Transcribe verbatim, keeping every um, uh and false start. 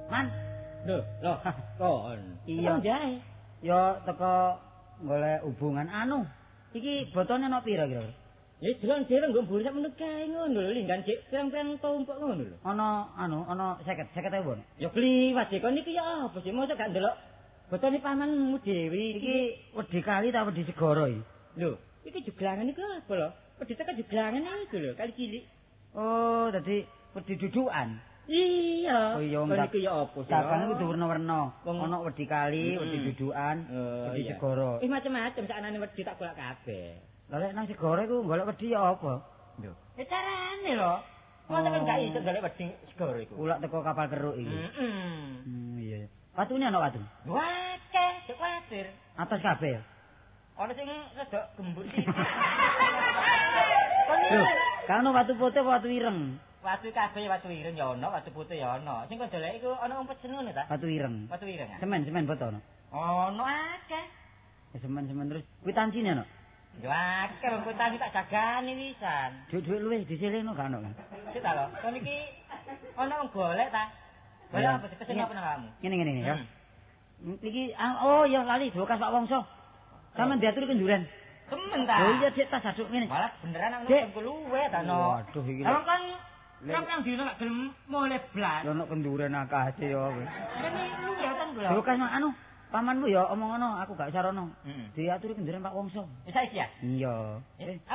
Man. Lho, lho, kon. Iya. Jae. Ya teko golek hubungan anu. Iki botone ana pira kira-kira? Ya delon-delon nggo mburi sak meneh kae ngono lho, linggan cek pirang-pirang tumpuk ngono lho. Ana anu, ana seket, seket ewu. Ya kliwat sik kon iki ya apa sih mosok gak ndelok botone pamanmu dhewe Iki wedi kali ta wedi segara iki? lho, iki juglangan iku apa lho? Wedi tekan juglangan iku lho, kali cilik. Oh, dadi wedi dudukan. Iya. Oh iya, kon enggak. iki ya apa sih? Sabang kudu werna-werna. Wong- Ana wedi kali, Hmm. wedi dudukan, Oh, wedi iya. segara. Eh macam-macam saknane wedi tak golek kabeh. Lah lek nang segara iku golek wedi ya apa? Lho, e carane lho. Mosok kan Oh. gak iso golek wedi segara iku. Ulak teko kapal keruk iki. Heeh. Hmm, iya. Watune ana watu. Wakeh, cek kuwatir. Atas kabeh. ya? Ana sing rada gembur sih. Lho, kan ana watu putih apa watu ireng? Watu kabeh watu ireng ya ana, watu putih ya ana. Sing kok dolek iku ana umpet ngono ta? Watu ireng. Watu ireng. ah? Semen, semen foto ana. Ono akeh. Ya, semen, semen terus kwitansinya ana. Yo akeh wong kota tak jagani wisan. Duit-duit luwih disilihno gak ana kan? Sik ta lho, kon iki ana wong golek ta? Golek Ya. apa sih pesen apa nang kamu? Ngene ngene ngene ya. Hmm. Iki ah, oh ya lali Dokas Pak Wongso. Sampe diatur kenduren. Temen ta? Oh iya dik tas aduk ngene. Malah beneran nang Dek. nang luwe ta no. Waduh iki. Lah kan Le- kan yang dino gak gelem mulai blas. Ono kenduren akeh aja ya. Ini luwe kan lho. Dokas mak anu pamanmu ya omong ngono, aku gak sarono. Heeh. Diaturi kenduren Pak Wongso. Wis saiki ya? Iya. Eh, Eh,